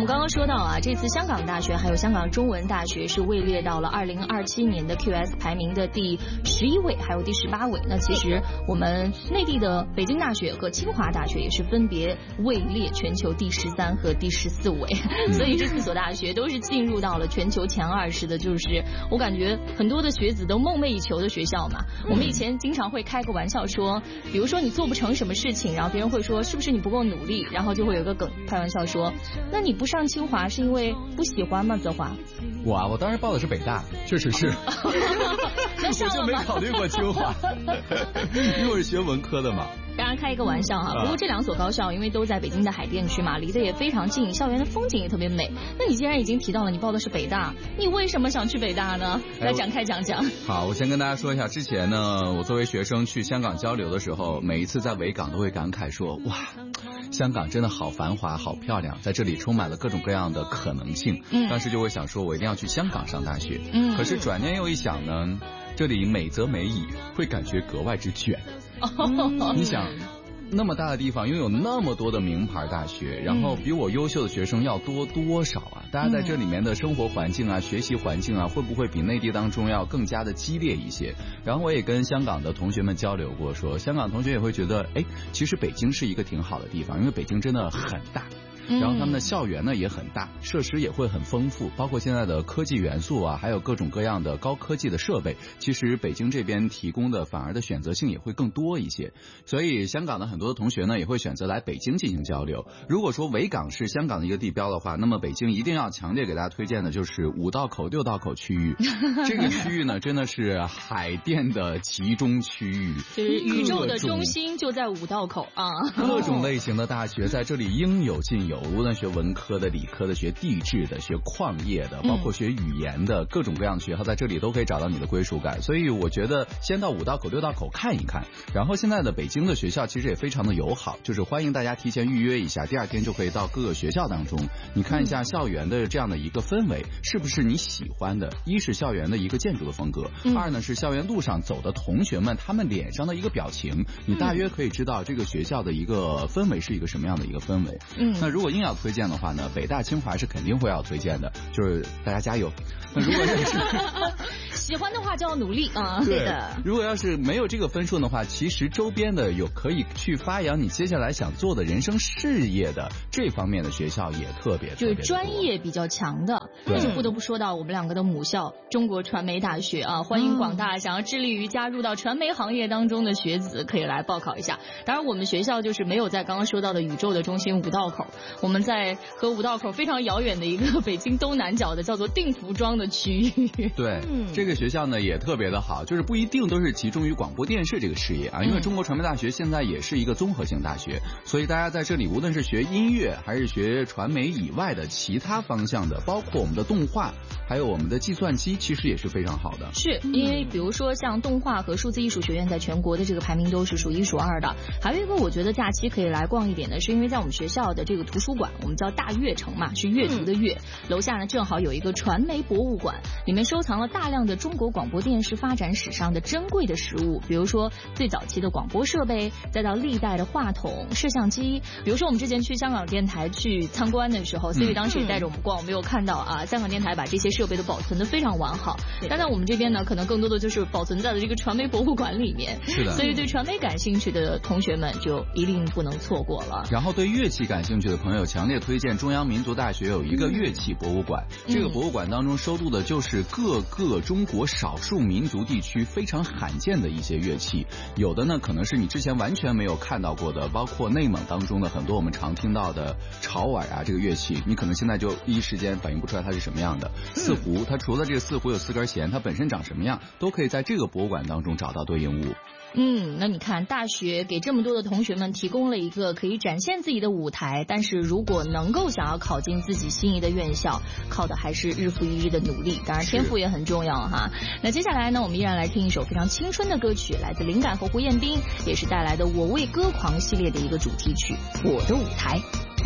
们刚刚说到啊，这次香港大学还有香港中文大学是位列到了2027年的 QS 排名的第11位，还有第18位。那其实我们内地的北京大学和清华大学也是分别位列全球第13和第14位，所以这4所大学都是进入到了全球前20的，就是我感觉很多的学子都梦寐以求的学校嘛。我们以前经常会开个玩笑说，比如说你做不成什么事情，然后别人会说是不是你不够努力，然后就会有个梗开玩笑说，那你不上清华是因为不喜欢吗？泽华， 我当时报的是北大，确实是。 那上了吗？ 我就没考虑过清华，因为我是学文科的嘛。 当然开一个玩笑哈，不过这2所高校因为都在北京的海淀区嘛，离得也非常近，校园的风景也特别美。那你既然已经提到了你报的是北大，你为什么想去北大呢？来展开讲讲。 好，我先跟大家说一下，之前呢，我作为学生去香港交流的时候，每一次在维港都会感慨说，哇，香港真的好繁华好漂亮，在这里充满了各种各样的可能性。当时就会想说我一定要去香港上大学。可是转念又一想呢，这里美则美矣，会感觉格外之卷。你想那么大的地方拥有那么多的名牌大学，然后比我优秀的学生要多多少啊？大家在这里面的生活环境啊、学习环境啊，会不会比内地当中要更加的激烈一些？然后我也跟香港的同学们交流过，说香港同学也会觉得，其实北京是一个挺好的地方，因为北京真的很大。然后他们的校园呢也很大，设施也会很丰富，包括现在的科技元素啊，还有各种各样的高科技的设备，其实北京这边提供的反而的选择性也会更多一些。所以香港的很多的同学呢也会选择来北京进行交流。如果说维港是香港的一个地标的话，那么北京一定要强烈给大家推荐的就是5道口、6道口区域。这个区域呢真的是海淀的集中区域， 就是宇宙的中心就在5道口啊。 各种类型的大学在这里应有尽有，无论学文科的、理科的、学地质的、学矿业的，包括学语言的，各种各样的学校在这里都可以找到你的归属感。所以我觉得先到5道口、6道口看一看，然后现在的北京的学校其实也非常的友好，就是欢迎大家提前预约一下，第2天就可以到各个学校当中，你看一下校园的这样的一个氛围是不是你喜欢的。一是校园的一个建筑的风格，二呢是校园路上走的同学们他们脸上的一个表情，你大约可以知道这个学校的一个氛围是一个什么样的一个氛围。那如果硬要推荐的话呢，北大清华是肯定会要推荐的，就是大家加油。那如果要是喜欢的话就要努力啊。 对的。如果要是没有这个分数的话，其实周边的有可以去发扬你接下来想做的人生事业的这方面的学校也特别就是专业比较强的。但是不得不说到我们2个的母校中国传媒大学啊，欢迎广大想要致力于加入到传媒行业当中的学子可以来报考一下。当然我们学校就是没有在刚刚说到的宇宙的中心5道口，我们在和5道口非常遥远的一个北京东南角的叫做定福庄的区域。 对，这个学校呢也特别的好，就是不一定都是集中于广播电视这个事业啊，因为中国传媒大学现在也是一个综合性大学，所以大家在这里无论是学音乐还是学传媒以外的其他方向的，包括我们的动画还有我们的计算机，其实也是非常好的。 是因为比如说像动画和数字艺术学院在全国的这个排名都是数1数2的。还有一个我觉得假期可以来逛一点的，是因为在我们学校的这个图书馆，我们叫大悦城嘛，是阅读的阅，楼下呢正好有一个传媒博物馆，里面收藏了大量的中国广播电视发展史上的珍贵的实物，比如说最早期的广播设备，再到历代的话筒、摄像机。比如说我们之前去香港电台去参观的时候，C 当时也带着我们逛，我们有看到啊，香港电台把这些设备都保存得非常完好。但在我们这边呢，可能更多的就是保存在了这个传媒博物馆里面。 是的。 所以对传媒感兴趣的同学们就一定不能错过了。 然后对乐器感兴趣的朋友，强烈推荐中央民族大学有一个乐器博物馆。这个博物馆当中收录的就是各个中国少数民族地区非常罕见的一些乐器，有的呢可能是你之前完全没有看到过的，包括内蒙当中的很多我们常听到的潮碗啊，这个乐器你可能现在就一时间反应不出来它是什么样的。四胡，它除了这个四胡有4根弦，它本身长什么样都可以在这个博物馆当中找到对应物。 那你看大学给这么多的同学们提供了一个可以展现自己的舞台，但是如果能够想要考进自己心仪的院校，靠的还是日复一日的努力，当然天赋也很重要哈。那接下来呢，我们依然来听一首非常青春的歌曲，来自灵感和胡彦斌，也是带来的我为歌狂系列的一个主题曲《我的舞台》。